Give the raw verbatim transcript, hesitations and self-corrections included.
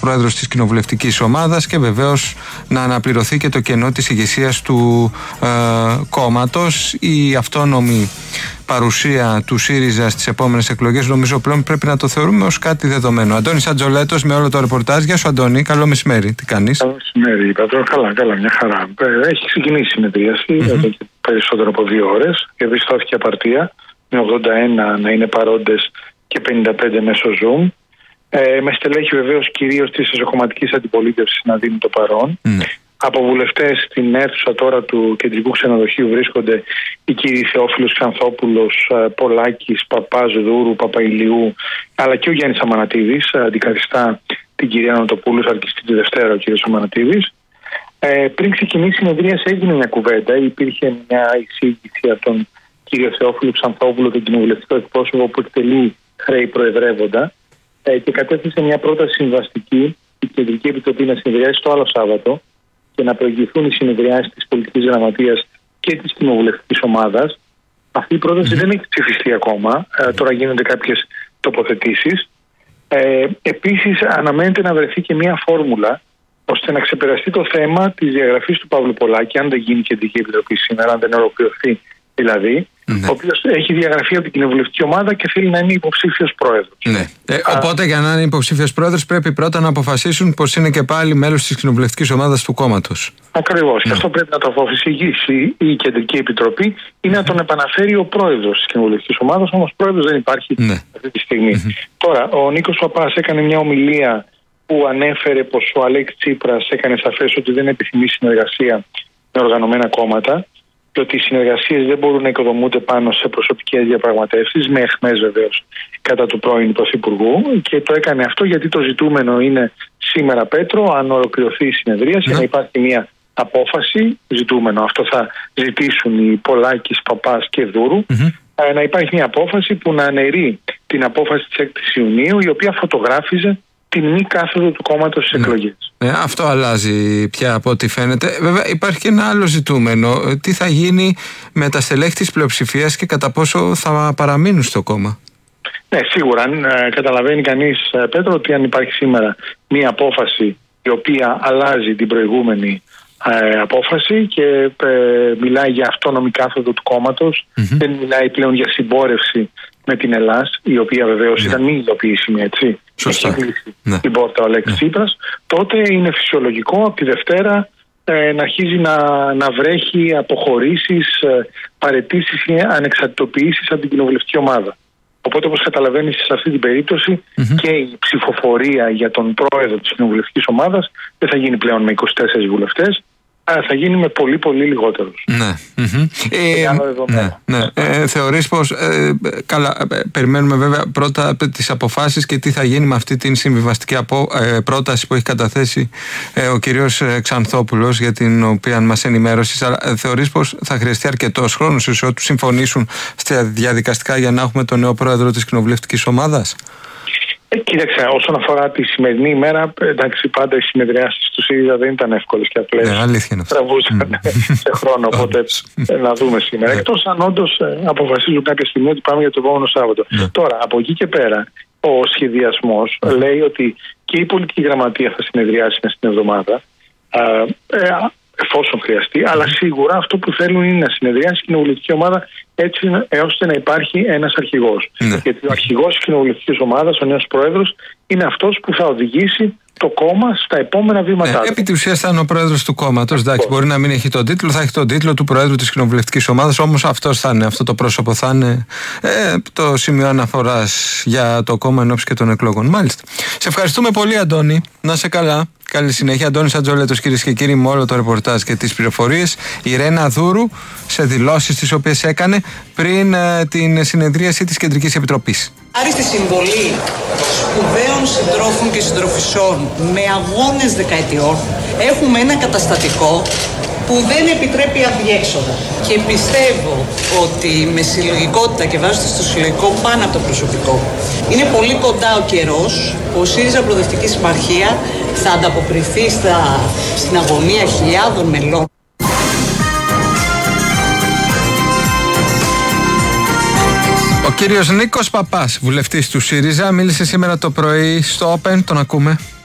πρόεδρος της κοινοβουλευτικής ομάδας και βεβαίως να αναπληρωθεί και το κενό της ηγεσίας του ε, κόμματος. Η αυτόνομη παρουσία του ΣΥΡΙΖΑ στις επόμενες εκλογές νομίζω πλέον πρέπει να το θεωρούμε ως κάτι δεδομένο. Αντώνης Ατζολέτος με όλο το ρεπορτάζ. Γεια σου Αντώνη, καλό μεσημέρι. Τι κάνεις? Καλό μεσημέρι, Πατρό. Καλά, καλά, μια χαρά. Έχει ξεκινήσει η συνεδρίαση mm-hmm. εδώ και περισσότερο από δύο ώρες. Διαπιστώθηκε απαρτία με ογδόντα ένα να είναι παρόντες και πενήντα πέντε μέσω Zoom. Ε, με στελέχη βεβαίως κυρίως της εσωκομματικής αντιπολίτευσης να δίνουν το παρόν. Mm. Από βουλευτές στην αίθουσα τώρα του κεντρικού ξενοδοχείου βρίσκονται οι κύριοι Θεόφιλος Ξανθόπουλος, Πολάκης, Παπάς, Δούρου, Παπαϊλιού, αλλά και ο Γιάννης Αμανατίδης, αντικαθιστά την κυρία Νοτοπούλου, αρκιστή τη Δευτέρα ο κύριος Αμανατίδης. Ε, πριν ξεκινήσει η συνεδρία έγινε μια κουβέντα, υπήρχε μια εισήγηση από τον κύριο Θεόφιλο Ξανθόπουλο, τον κοινοβουλευτικό εκπρόσωπο που εκτελεί χρέη προεδρεύοντα, ε, και κατέθεσε μια πρόταση συμβαστική η Κεντρική Επιτροπή να συνεδριάσει το άλλο Σάββατο και να προηγηθούν οι συνεδριάσεις της πολιτικής γραμματείας και της κοινοβουλευτικής ομάδας. Αυτή η πρόταση mm. δεν έχει ψηφιστεί ακόμα. Ε, τώρα γίνονται κάποιες τοποθετήσεις. Ε, επίσης, αναμένεται να βρεθεί και μια φόρμουλα ώστε να ξεπεραστεί το θέμα της διαγραφής του Παύλου Πολάκη, αν δεν γίνει Κεντρική Επιτροπή σήμερα, αν δεν ολοκληρωθεί δηλαδή. Ναι. Ο οποίος έχει διαγραφεί από την κοινοβουλευτική ομάδα και θέλει να είναι υποψήφιος πρόεδρος. Ναι. Ε, οπότε, για να είναι υποψήφιος πρόεδρος, πρέπει πρώτα να αποφασίσουν πως είναι και πάλι μέλος της κοινοβουλευτικής ομάδας του κόμματος. Ακριβώς. Ναι. Και αυτό πρέπει να το αποφασίσει η Κεντρική Επιτροπή ή να τον επαναφέρει ο πρόεδρος της κοινοβουλευτικής ομάδας. Όμως, πρόεδρος δεν υπάρχει ναι. αυτή τη στιγμή. Mm-hmm. Τώρα, ο Νίκος Παπάς έκανε μια ομιλία που ανέφερε πως ο Αλέξης Τσίπρας έκανε σαφές ότι δεν επιθυμεί συνεργασία με οργανωμένα κόμματα και ότι οι συνεργασίες δεν μπορούν να οικοδομούνται πάνω σε προσωπικές διαπραγματεύσεις, με αιχμές βεβαίως κατά του πρώην Πρωθυπουργού, και το έκανε αυτό γιατί το ζητούμενο είναι σήμερα, Πέτρο, αν ολοκληρωθεί η συνεδρίαση, mm. να υπάρχει μια απόφαση, ζητούμενο, αυτό θα ζητήσουν οι Πολάκης, Παπάς και Δούρου, mm-hmm. να υπάρχει μια απόφαση που να αναιρεί την απόφαση της έκτης Ιουνίου, η οποία φωτογράφιζε την μη κάθοδο του κόμματος στις ναι. εκλογές. Ναι, αυτό αλλάζει πια από ό,τι φαίνεται. Βέβαια υπάρχει και ένα άλλο ζητούμενο. Τι θα γίνει με τα στελέχη της πλειοψηφίας και κατά πόσο θα παραμείνουν στο κόμμα? Ναι, σίγουρα. Αν ε, καταλαβαίνει κανείς, ε, Πέτρο, ότι αν υπάρχει σήμερα μία απόφαση η οποία αλλάζει την προηγούμενη ε, απόφαση και ε, μιλάει για αυτόνομη κάθοδο του κόμματος, mm-hmm. δεν μιλάει πλέον για συμπόρευση με την Ελλάς, η οποία βεβαίως ναι. ήταν μη υλοποιήσιμη, έτσι. Σωστά. Έχει κλείσει ναι. την πόρτα ο Αλέξης ναι. Τσίπρας. Τότε είναι φυσιολογικό από τη Δευτέρα ε, να αρχίζει να, να βρέχει αποχωρήσεις, ε, παραιτήσεις ή ανεξαρτητοποιήσεις από την κοινοβουλευτική ομάδα. Οπότε, όπως καταλαβαίνεις, σε αυτή την περίπτωση mm-hmm. και η ψηφοφορία για τον πρόεδρο της κοινοβουλευτικής ομάδας δεν θα γίνει πλέον με είκοσι τέσσερις βουλευτές, αλλά θα γίνει με πολύ πολύ λιγότερους. Ναι. Mm-hmm. Ε, ναι, ναι. Ε, θεωρείς πως ε, καλά, ε, περιμένουμε βέβαια πρώτα τις αποφάσεις και τι θα γίνει με αυτή την συμβιβαστική απο, ε, πρόταση που έχει καταθέσει ε, ο κύριος Ξανθόπουλος, για την οποία μας ενημέρωσες, αλλά ε, θεωρείς πως θα χρειαστεί αρκετός χρόνος ώστε του συμφωνήσουν στα διαδικαστικά για να έχουμε τον νέο πρόεδρο της κοινοβουλευτικής ομάδας? Ε, κοίταξε, όσον αφορά τη σημερινή ημέρα, εντάξει, πάντα οι συνεδριάσεις του ΣΥΡΙΖΑ δεν ήταν εύκολες και απλές. Ναι, αλήθεια είναι αυτό. Τραβούσαν mm. σε χρόνο, οπότε να δούμε σήμερα. Yeah. Εκτός αν όντως ε, αποφασίζουν κάποια στιγμή ότι πάμε για το επόμενο Σάββατο. Yeah. Τώρα, από εκεί και πέρα, ο σχεδιασμός yeah. λέει ότι και η πολιτική γραμματεία θα συνεδριάσει μες την εβδομάδα, ε, ε, εφόσον χρειαστεί, mm. αλλά σίγουρα αυτό που θέλουν είναι να συνεδριάσει η κοινοβουλευτική ομάδα έτσι ώστε να υπάρχει ένας αρχηγός. Mm. Γιατί ο αρχηγός της κοινοβουλευτικής ομάδας, ο νέος πρόεδρος, είναι αυτός που θα οδηγήσει το κόμμα στα επόμενα βήματά. Ναι, επί της ουσίας θα είναι ο πρόεδρος του κόμματος. Εντάξει, μπορεί να μην έχει τον τίτλο, θα έχει τον τίτλο του πρόεδρου της κοινοβουλευτικής ομάδας, όμως αυτός θα είναι, αυτό το πρόσωπο θα είναι ε, το σημείο αναφοράς για το κόμμα εν ώψη και των εκλογών. Μάλιστα. Σε ευχαριστούμε πολύ, Αντώνη. Να είσαι καλά. Καλή συνέχεια. Αντώνης Ατζολέτος, κυρίες και κύριοι, με όλο το ρεπορτάζ και τις πληροφορίες. Η Ρένα Δούρου σε δηλώσεις τις οποίες έκανε πριν ε, την συνεδρίαση της Κεντρικής Επιτροπής. Χάρη στη συμβολή σπουδαίων συντρόφων και συντροφισσών με αγώνες δεκαετιών, έχουμε ένα καταστατικό που δεν επιτρέπει αδιέξοδα. Και πιστεύω ότι με συλλογικότητα και βάζοντας το συλλογικό πάνω από το προσωπικό, είναι πολύ κοντά ο καιρός που ο ΣΥΡΙΖΑ Προοδευτική Συμμαχία θα ανταποκριθεί στα, στην αγωνία χιλιάδων μελών. Ο κύριος Νίκος Παπάς, βουλευτής του ΣΥΡΙΖΑ, μίλησε σήμερα το πρωί στο Open, τον ακούμε.